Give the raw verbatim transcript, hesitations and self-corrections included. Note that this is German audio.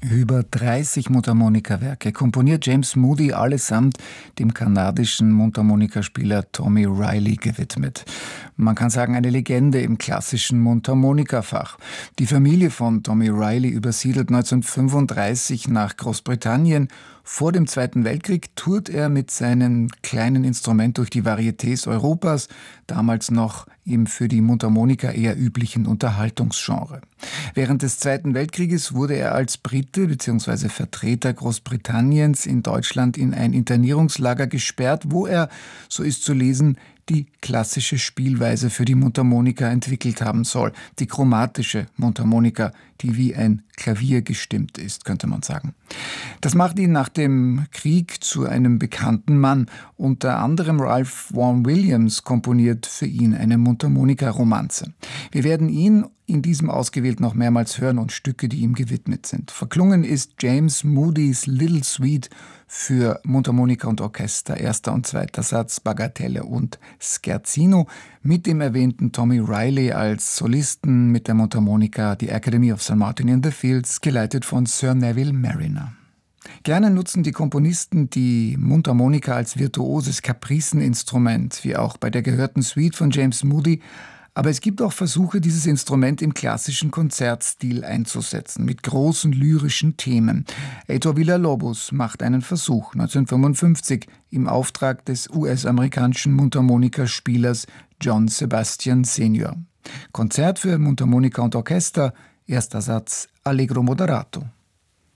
Über dreißig Mundharmonikawerke komponiert James Moody allesamt dem kanadischen Mundharmonikaspieler Tommy Reilly gewidmet. Man kann sagen, eine Legende im klassischen Mundharmonikafach. Die Familie von Tommy Reilly übersiedelt neunzehnhundertfünfunddreißig nach Großbritannien. Vor dem Zweiten Weltkrieg tourt er mit seinem kleinen Instrument durch die Varietés Europas, damals noch im für die Mundharmonika eher üblichen Unterhaltungsgenre. Während des Zweiten Weltkrieges wurde er als Brite bzw. Vertreter Großbritanniens in Deutschland in ein Internierungslager gesperrt, wo er, so ist zu lesen, die klassische Spielweise für die Mundharmonika entwickelt haben soll. Die chromatische Mundharmonika, die wie ein Klavier gestimmt ist, könnte man sagen. Das macht ihn nach dem Krieg zu einem bekannten Mann. Unter anderem Ralph Vaughan Williams komponiert für ihn eine Mundharmonika-Romanze. Wir werden ihn in diesem ausgewählt noch mehrmals hören und Stücke, die ihm gewidmet sind. Verklungen ist James Moodys Little Suite für Mundharmonika und Orchester, erster und zweiter Satz, Bagatelle und Scherzino, mit dem erwähnten Tommy Reilly als Solisten mit der Mundharmonika, die Academy of Saint Martin in the Fields, geleitet von Sir Neville Marriner. Gerne nutzen die Komponisten die Mundharmonika als virtuoses Kapriceninstrument, wie auch bei der gehörten Suite von James Moody. Aber es gibt auch Versuche, dieses Instrument im klassischen Konzertstil einzusetzen, mit großen lyrischen Themen. Heitor Villa-Lobos macht einen Versuch neunzehnhundertfünfundfünfzig im Auftrag des U S-amerikanischen Mundharmonikaspielers John Sebastian Senior Konzert für Mundharmonika und Orchester, erster Satz, Allegro moderato.